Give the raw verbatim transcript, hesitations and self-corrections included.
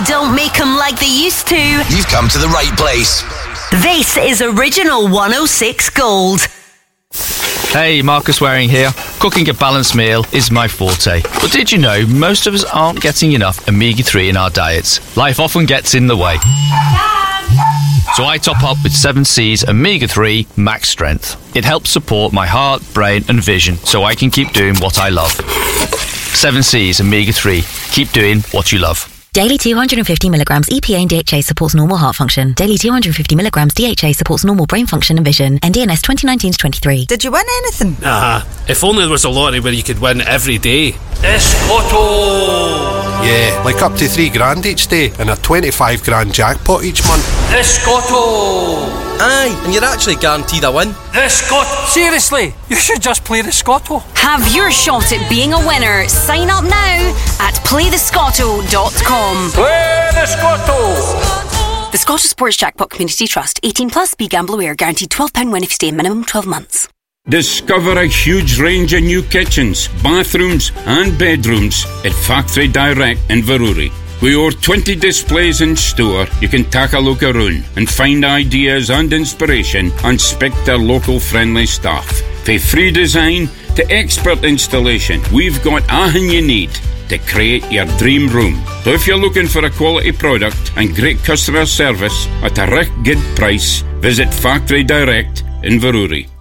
don't make 'em like they used to. You've come to the right place. This is Original one oh six Gold. Hey, Marcus Waring here. Cooking a balanced meal is my forte. But did you know most of us aren't getting enough omega three in our diets? Life often gets in the way. So I top up with seven C's Omega three Max Strength. It helps support my heart, brain and vision so I can keep doing what I love. seven C's Omega three. Keep doing what you love. Daily two hundred fifty milligrams E P A and D H A supports normal heart function. Daily two hundred fifty milligrams D H A supports normal brain function and vision. N D N S twenty nineteen to twenty-three. Did you win anything? Nah, if only there was a lottery where you could win every day. Escoto! Yeah, like up to three grand each day and a twenty-five grand jackpot each month. Escoto! Aye, and you're actually guaranteed a win. Escoto! Seriously, you should just play the Scotto. Have your shot at being a winner. Sign up now at play the scotto dot com. Play the Scotto! The Scottish Sports Jackpot Community Trust. eighteen plus. Be gamble aware. Guaranteed twelve pounds win if you stay minimum twelve months. Discover a huge range of new kitchens, bathrooms and bedrooms at Factory Direct in Inverurie. With over twenty displays in store, you can take a look around and find ideas and inspiration and speak to local friendly staff. For free design to expert installation, we've got everything you need to create your dream room. So if you're looking for a quality product and great customer service at a right good price, visit Factory Direct in Inverurie.